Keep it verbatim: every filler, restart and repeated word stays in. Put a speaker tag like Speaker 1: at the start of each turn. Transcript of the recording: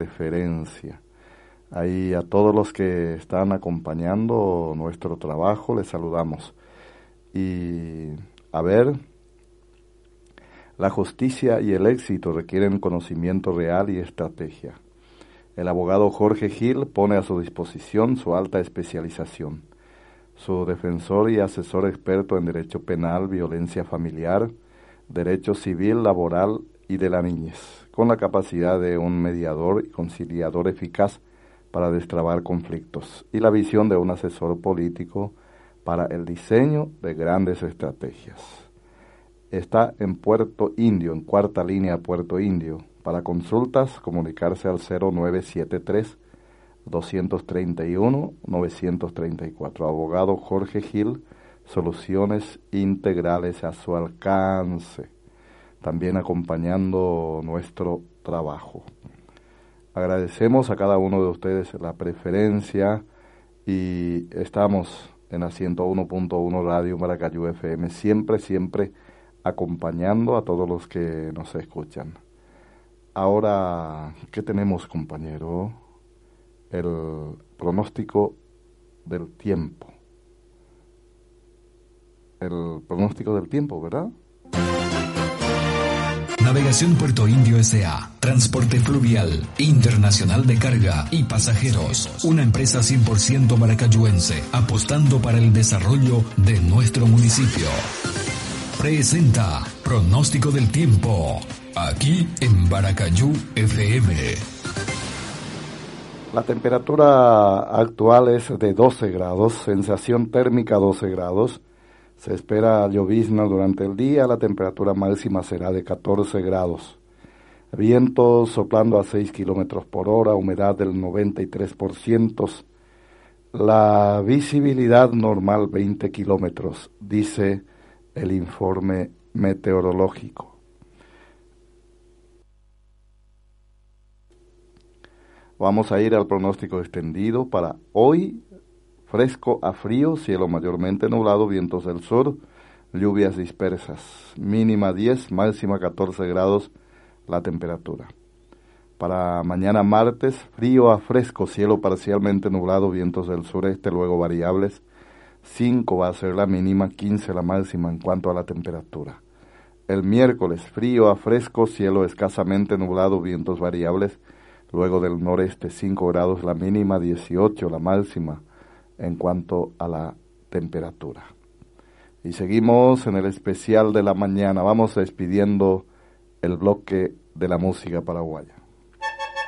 Speaker 1: preferencia. Ahí a todos los que están acompañando nuestro trabajo, les saludamos. Y a ver, la justicia y el éxito requieren conocimiento real y estrategia. El abogado Jorge Gil pone a su disposición su alta especialización. Su defensor y asesor experto en derecho penal, violencia familiar, derecho civil, laboral y de la niñez, con la capacidad de un mediador y conciliador eficaz para destrabar conflictos y la visión de un asesor político para el diseño de grandes estrategias. Está en Puerto Indio, en Cuarta Línea Puerto Indio. Para consultas, comunicarse al cero nueve siete tres, dos tres uno, nueve tres cuatro. Abogado Jorge Gil, soluciones integrales a su alcance, también acompañando nuestro trabajo. Agradecemos a cada uno de ustedes la preferencia y estamos en la ciento uno punto uno Radio Maracayú F M, siempre, siempre acompañando a todos los que nos escuchan. Ahora, ¿qué tenemos, compañero? El pronóstico del tiempo. El pronóstico del tiempo, ¿verdad?
Speaker 2: Navegación Puerto Indio S A Transporte fluvial, internacional de carga y pasajeros. Una empresa cien por ciento maracayuense, apostando para el desarrollo de nuestro municipio. Presenta Pronóstico del Tiempo, aquí en Maracayú F M.
Speaker 1: La temperatura actual es de doce grados, sensación térmica doce grados. Se espera llovizna durante el día, la temperatura máxima será de catorce grados. Viento soplando a seis kilómetros por hora, humedad del noventa y tres por ciento. La visibilidad normal veinte kilómetros, dice el informe meteorológico. Vamos a ir al pronóstico extendido para hoy. Fresco a frío, cielo mayormente nublado, vientos del sur, lluvias dispersas. Mínima diez, máxima catorce grados la temperatura. Para mañana martes, frío a fresco, cielo parcialmente nublado, vientos del sureste, luego variables. cinco va a ser la mínima, quince la máxima en cuanto a la temperatura. El miércoles, frío a fresco, cielo escasamente nublado, vientos variables, luego del noreste, cinco grados la mínima, dieciocho la máxima en cuanto a la temperatura. Y seguimos en el especial de la mañana. Vamos despidiendo el bloque de la música paraguaya.